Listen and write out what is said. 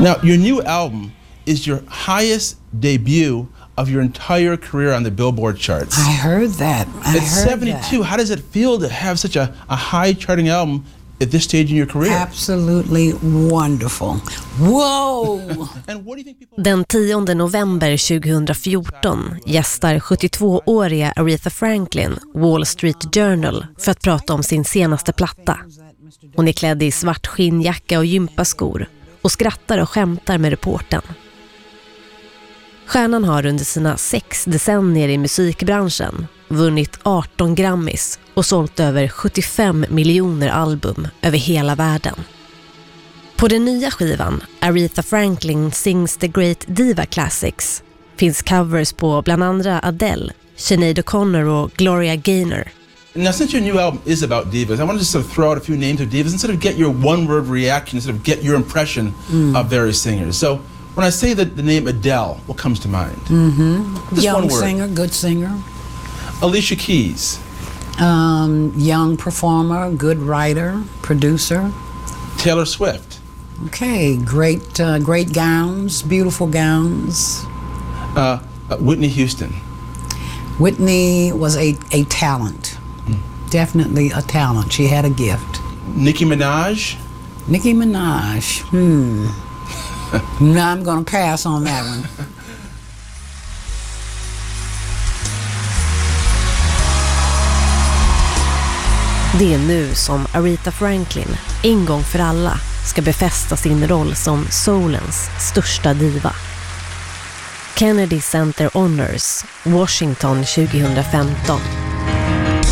Now, your new album is your highest debut of your entire career on the Billboard charts. I heard that. It's 72. How does it feel to have such a high charting album at this stage in your career? Absolutely wonderful. Wow! And what do you think people... Den 10 november 2014 gästar 72-åriga Aretha Franklin Wall Street Journal för att prata om sin senaste platta. Hon är klädd i svart skinnjacka och gympaskor och skrattar och skämtar med reportern. Stjärnan har under sina 6 decennier i musikbranschen vunnit 18 Grammys och sålt över 75 miljoner album över hela världen. På den nya skivan Aretha Franklin Sings the Great Diva Classics finns covers på bland andra Adele, Sinead O'Connor och Gloria Gaynor. Now, since your new album is about divas, I want to just sort of throw out a few names of divas and sort of get your one-word reaction, sort of get your impression of various singers. So, when I say the name Adele, what comes to mind? Just Young one word. singer, good singer. Alicia Keys. Young performer, good writer, producer. Taylor Swift. Okay, great gowns, beautiful gowns. Whitney Houston. Whitney was a talent. Definitely a talent. She had a gift. Nicki Minaj. Nicki Minaj. No, I'm going to pass on that one. Det är nu som Aretha Franklin en gång för alla ska befästa sin roll som soulens största diva. Kennedy Center Honors, Washington 2015.